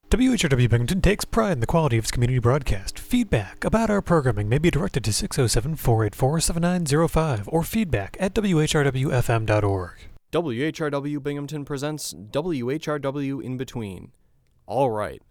WHRW Binghamton takes pride in the quality of its community broadcast. Feedback about our programming may be directed to 607-484-7905 or feedback at whrwfm.org. WHRW Binghamton presents WHRW In Between. All right.